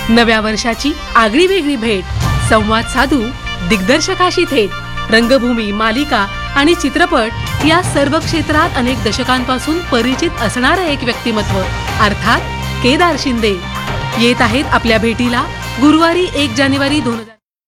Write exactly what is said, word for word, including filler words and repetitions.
नव्या वर्षाची आगळी वेगळी भेट, संवाद साधू दिग्दर्शकाशी थेट, रंगभूमी, मालिका आणि चित्रपट या सर्व क्षेत्रात अनेक दशकांपासून परिचित असणारं एक व्यक्तिमत्व अर्थात केदार शिंदे येत आहेत आपल्या भेटीला गुरुवारी एक जानेवारी दोन हजार